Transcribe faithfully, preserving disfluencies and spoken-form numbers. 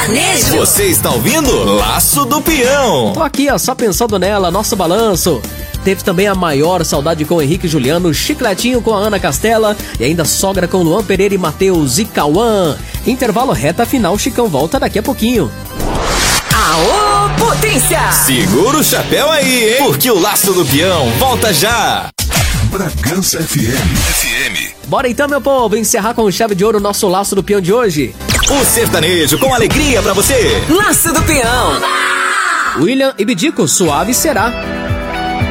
sertanejo. Você está ouvindo Laço do Peão. Tô aqui, ó, só pensando nela, nosso balanço. Teve também a maior saudade com Henrique e Juliano, Chicletinho com a Ana Castela e ainda Sogra com Luan Pereira e Matheus e Cauã. Intervalo, reta final, Chicão volta daqui a pouquinho. Aô, potência! Segura o chapéu aí, hein? Porque o Laço do Peão volta já. Bragança F M. F M. Bora então, meu povo, encerrar com chave de ouro o nosso Laço do Peão de hoje. O sertanejo com alegria pra você. Laço do Peão. William e Bidico, Suave Será.